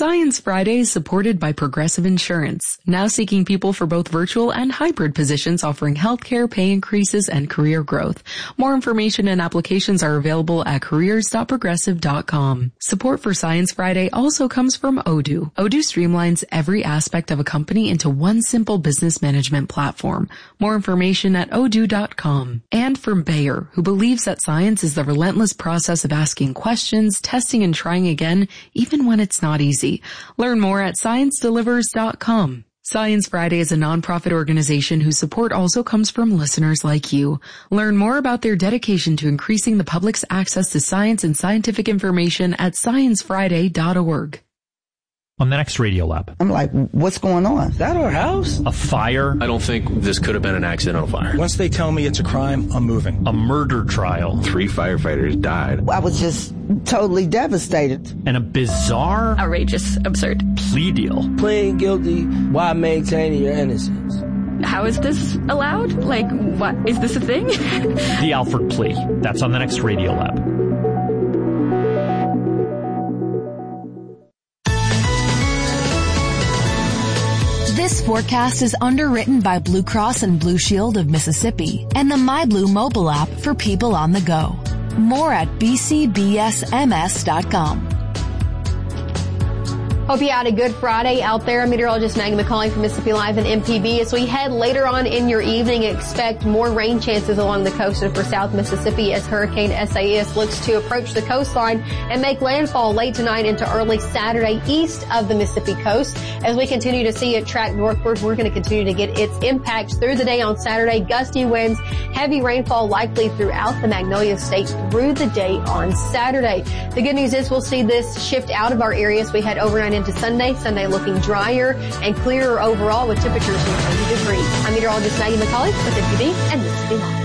Science Friday is supported by Progressive Insurance, now seeking people for both virtual and hybrid positions offering healthcare, pay increases, and career growth. More information and applications are available at careers.progressive.com. Support for Science Friday also comes from Odoo. Odoo streamlines every aspect of a company into one simple business management platform. More information at odoo.com. And from Bayer, who believes that science is the relentless process of asking questions, testing, and trying again, even when it's not easy. Learn more at ScienceDelivers.com. Science Friday is a nonprofit organization whose support also comes from listeners like you. Learn more about their dedication to increasing the public's access to science and scientific information at sciencefriday.org. On the next Radio Lab. I'm like, what's going on? Is that our house? A fire. I don't think this could have been an accidental fire. Once they tell me it's a crime, I'm moving. A murder trial. 3 firefighters died. I was just totally devastated. And a bizarre, outrageous, absurd plea deal. Pleading guilty while maintaining your innocence. How is this allowed? Like, what? Is this a thing? The Alford plea. That's on the next Radio Lab. This forecast is underwritten by Blue Cross and Blue Shield of Mississippi and the MyBlue mobile app for people on the go. More at bcbsms.com. Hope you had a good Friday out there. Meteorologist Maggie McCauley from Mississippi Live and MPB. As we head later on in your evening, expect more rain chances along the coast for South Mississippi as Hurricane Isaias looks to approach the coastline and make landfall late tonight into early Saturday east of the Mississippi coast. As we continue to see it track northward, we're going to continue to get its impacts through the day on Saturday. Gusty winds, heavy rainfall likely throughout the Magnolia State through the day on Saturday. The good news is we'll see this shift out of our area as we head overnight into Sunday. Sunday looking drier and clearer overall with temperatures near 30 degrees. I'm meteorologist Maggie McCauley with MPB and Mississippi Live.